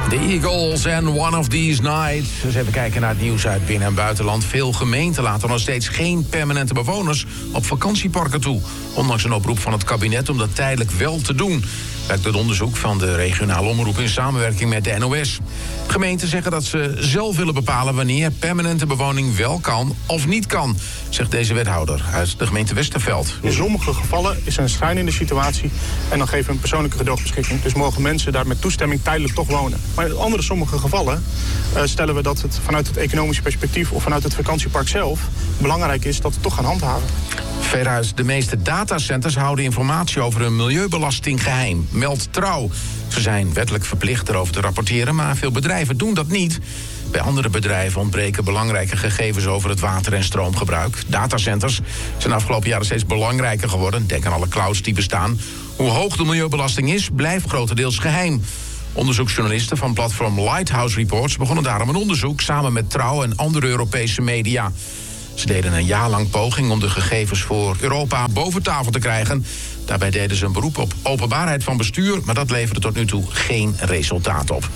The Eagles en One of These Nights. Dus even kijken naar het nieuws uit binnen- en buitenland. Veel gemeenten laten nog steeds geen permanente bewoners op vakantieparken toe. Ondanks een oproep van het kabinet om dat tijdelijk wel te doen. Blijkt uit onderzoek van de regionale omroep in samenwerking met de NOS. Gemeenten zeggen dat ze zelf willen bepalen wanneer permanente bewoning wel kan of niet kan, zegt deze wethouder uit de gemeente Westerveld. In sommige gevallen is er een schrijnende situatie en dan geven we een persoonlijke gedoogbeschikking. Dus mogen mensen daar met toestemming tijdelijk toch wonen. Maar in andere sommige gevallen stellen we dat het vanuit het economische perspectief of vanuit het vakantiepark zelf belangrijk is dat we toch gaan handhaven. Veruit de meeste datacenters houden informatie over hun milieubelasting geheim, meldt Trouw. Ze zijn wettelijk verplicht erover te rapporteren, maar veel bedrijven doen dat niet. Bij andere bedrijven ontbreken belangrijke gegevens over het water- en stroomgebruik. Datacenters zijn de afgelopen jaren steeds belangrijker geworden. Denk aan alle clouds die bestaan. Hoe hoog de milieubelasting is, blijft grotendeels geheim. Onderzoeksjournalisten van platform Lighthouse Reports begonnen daarom een onderzoek samen met Trouw en andere Europese media. Ze deden een jaar lang poging om de gegevens voor Europa boven tafel te krijgen. Daarbij deden ze een beroep op openbaarheid van bestuur, maar dat leverde tot nu toe geen resultaat op.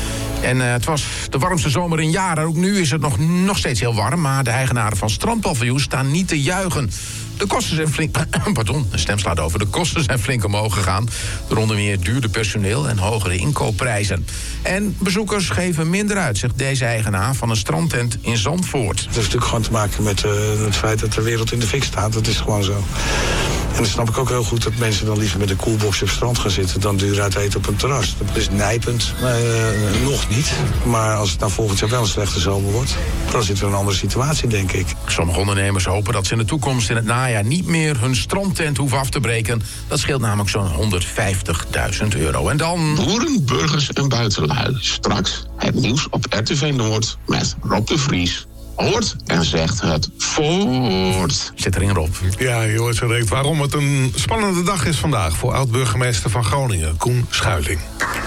En het was de warmste zomer in jaren. Ook nu is het nog steeds heel warm, maar de eigenaren van strandpaviljoens staan niet te juichen. De kosten zijn flink... Pardon, de stem slaat over. De kosten zijn flink omhoog gegaan. Door onder meer duurder personeel en hogere inkoopprijzen. En bezoekers geven minder uit, zegt deze eigenaar van een strandtent in Zandvoort. Het heeft natuurlijk gewoon te maken met het feit dat de wereld in de fik staat. Dat is gewoon zo. En dan snap ik ook heel goed dat mensen dan liever met een koelbox op het strand gaan zitten dan duur uit eten op een terras. Dat is nijpend, nog niet. Maar als het nou volgend jaar wel een slechte zomer wordt, dan zitten we in een andere situatie, denk ik. Sommige ondernemers hopen dat ze in de toekomst in het najaar niet meer hun strandtent hoeven af te breken. Dat scheelt namelijk zo'n €150.000. En dan... Boeren, burgers en buitenlui. Straks het nieuws op RTV Noord met Rob de Vries. Hoort en zegt het voort. Zit erin, Rob. Ja, je hoort zo direct waarom het een spannende dag is vandaag voor oud-burgemeester van Groningen, Koen Schuiling.